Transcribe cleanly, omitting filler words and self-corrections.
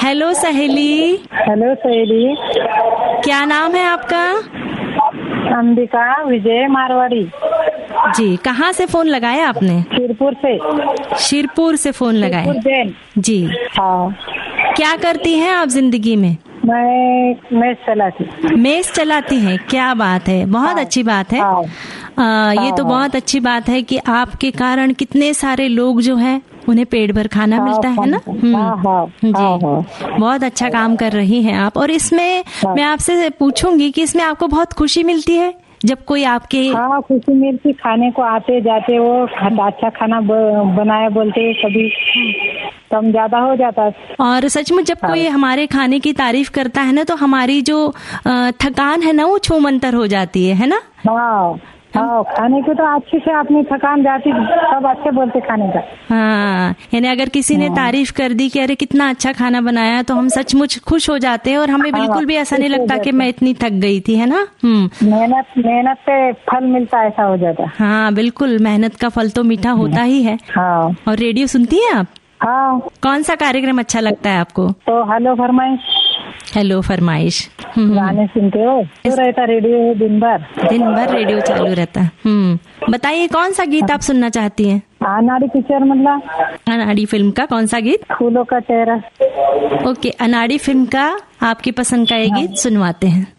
Hello सहेली। Hello सहेली। क्या नाम है आपका? अंबिका विजय मारवाड़ी। जी, कहाँ से फोन लगाया आपने? शिरपुर से। शिरपुर से फोन लगाया जी। हाँ। क्या करती हैं आप जिंदगी में? मैं मेस चलाती हैं। क्या बात है, बहुत अच्छी बात है। ये तो बहुत अच्छी बात है कि आपके कारण कितने सारे लोग जो है उन्हें पेट भर खाना मिलता है ना। जी, बहुत अच्छा काम कर रही हैं आप। और इसमें मैं आपसे पूछूंगी कि इसमें आपको बहुत खुशी मिलती है जब कोई आपके? हाँ, खुशी मिलती। खाने को आते जाते वो अच्छा खाना बनाए बोलते, कभी कम ज्यादा हो जाता है। और सचमुच जब कोई हमारे खाने की तारीफ करता है ना तो हमारी जो थकान है ना वो छूमंतर हो जाती है ना। हाँ, खाने की तो अच्छी से अपनी थकान जाती, सब अच्छे बोलते खाने का। हाँ, यानी अगर किसी ने तारीफ कर दी कि अरे कितना अच्छा खाना बनाया तो हम सचमुच खुश हो जाते हैं और हमें बिल्कुल भी ऐसा नहीं लगता कि मैं इतनी थक गई थी, है ना। मेहनत पे फल मिलता, ऐसा हो जाता। हाँ बिल्कुल, मेहनत का फल तो मीठा होता ही है। हाँ। और रेडियो सुनती हैं आप? हाँ। कौन सा कार्यक्रम अच्छा लगता है आपको? तो हेलो फरमाइश गाने सुनते हो? तो रहता रेडियो दिन भर रेडियो चालू रहता है। बताइए कौन सा गीत आप सुनना चाहती हैं? अनाड़ी पिक्चर, मतलब अनाड़ी फिल्म का कौन सा गीत? फूलों का चेहरा। ओके, अनाड़ी फिल्म का आपकी पसंद का ये गीत सुनवाते हैं।